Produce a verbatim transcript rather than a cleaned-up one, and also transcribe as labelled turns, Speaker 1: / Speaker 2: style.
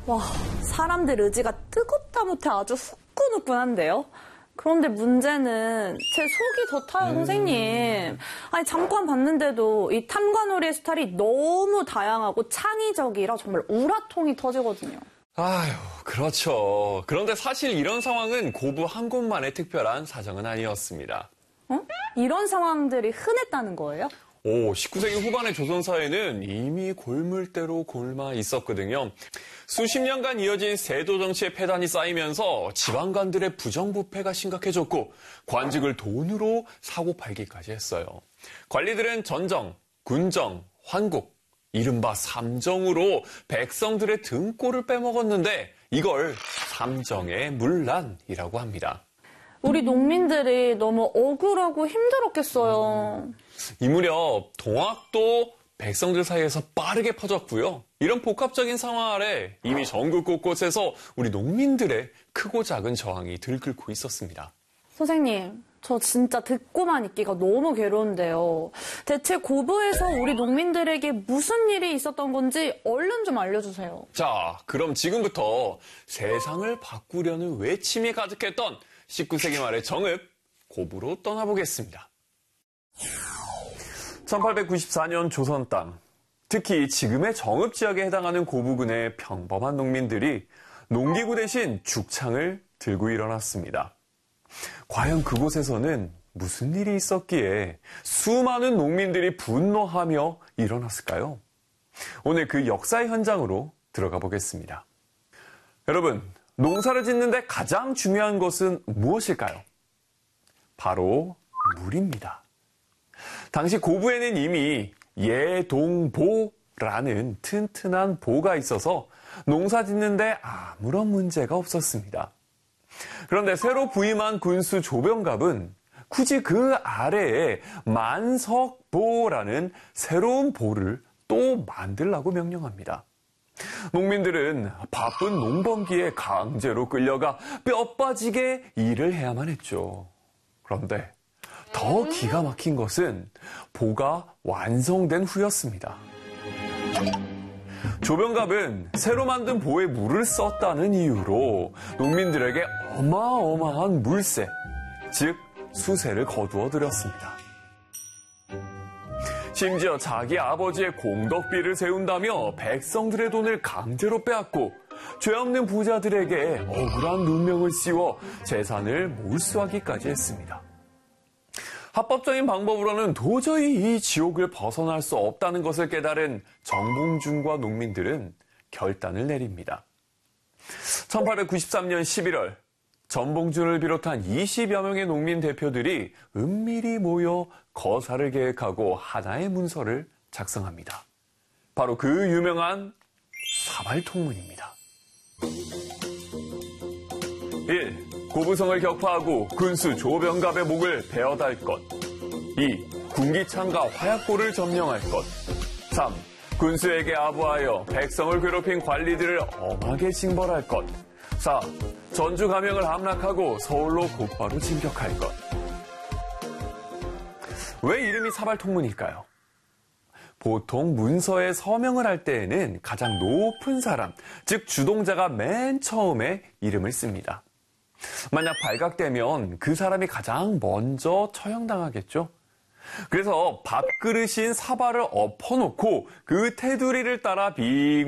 Speaker 1: 와, 사람들 의지가 뜨겁다 못해 아주 후끈후끈한데요? 그런데 문제는 제 속이 더 타요, 선생님. 아니, 잠깐 봤는데도 이 탐관오리의 스타일이 너무 다양하고 창의적이라 정말 우라통이 터지거든요.
Speaker 2: 아휴, 그렇죠. 그런데 사실 이런 상황은 고부 한 곳만의 특별한 사정은 아니었습니다.
Speaker 1: 어? 이런 상황들이 흔했다는 거예요?
Speaker 2: 오, 십구 세기 후반의 조선사회는 이미 골물대로 골마 있었거든요. 수십 년간 이어진 세도 정치의 폐단이 쌓이면서 지방관들의 부정부패가 심각해졌고 관직을 돈으로 사고 팔기까지 했어요. 관리들은 전정, 군정, 환국, 이른바 삼정으로 백성들의 등골을 빼먹었는데 이걸 삼정의 문란이라고 합니다.
Speaker 1: 우리 농민들이 너무 억울하고 힘들었겠어요.
Speaker 2: 이 무렵 동학도 백성들 사이에서 빠르게 퍼졌고요. 이런 복합적인 상황 아래 이미 전국 곳곳에서 우리 농민들의 크고 작은 저항이 들끓고 있었습니다.
Speaker 1: 선생님, 저 진짜 듣고만 있기가 너무 괴로운데요. 대체 고부에서 우리 농민들에게 무슨 일이 있었던 건지 얼른 좀 알려주세요.
Speaker 2: 자, 그럼 지금부터 세상을 바꾸려는 외침이 가득했던 십구 세기 말의 정읍, 고부로 떠나보겠습니다. 천팔백구십사 년 조선 땅, 특히 지금의 정읍 지역에 해당하는 고부군의 평범한 농민들이 농기구 대신 죽창을 들고 일어났습니다. 과연 그곳에서는 무슨 일이 있었기에 수많은 농민들이 분노하며 일어났을까요? 오늘 그 역사의 현장으로 들어가 보겠습니다. 여러분, 농사를 짓는데 가장 중요한 것은 무엇일까요? 바로 물입니다. 당시 고부에는 이미 예동보라는 튼튼한 보가 있어서 농사 짓는데 아무런 문제가 없었습니다. 그런데 새로 부임한 군수 조병갑은 굳이 그 아래에 만석보라는 새로운 보를 또 만들라고 명령합니다. 농민들은 바쁜 농번기에 강제로 끌려가 뼈 빠지게 일을 해야만 했죠. 그런데 더 기가 막힌 것은 보가 완성된 후였습니다. 조병갑은 새로 만든 보에 물을 썼다는 이유로 농민들에게 어마어마한 물세, 즉 수세를 거두어 드렸습니다. 심지어 자기 아버지의 공덕비를 세운다며 백성들의 돈을 강제로 빼앗고 죄 없는 부자들에게 억울한 누명을 씌워 재산을 몰수하기까지 했습니다. 합법적인 방법으로는 도저히 이 지옥을 벗어날 수 없다는 것을 깨달은 정봉준과 농민들은 결단을 내립니다. 천팔백구십삼 년 십일월 정봉준을 비롯한 이십여 명의 농민 대표들이 은밀히 모여 거사를 계획하고 하나의 문서를 작성합니다. 바로 그 유명한 사발통문입니다. 일. 고부성을 격파하고 군수 조병갑의 목을 베어달 것. 이. 군기창과 화약고를 점령할 것. 삼. 군수에게 아부하여 백성을 괴롭힌 관리들을 엄하게 징벌할 것. 사. 전주 감영을 함락하고 서울로 곧바로 진격할 것. 왜 이름이 사발통문일까요? 보통 문서에 서명을 할 때에는 가장 높은 사람, 즉 주동자가 맨 처음에 이름을 씁니다. 만약 발각되면 그 사람이 가장 먼저 처형당하겠죠? 그래서 밥그릇인 사발을 엎어놓고 그 테두리를 따라 빙